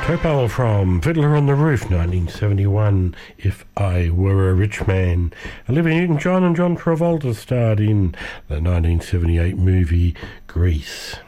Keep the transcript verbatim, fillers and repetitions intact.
Topol from Fiddler on the Roof, nineteen seventy-one, If I Were a Rich Man. Olivia Newton-John and John Travolta starred in the nineteen seventy-eight movie Grease.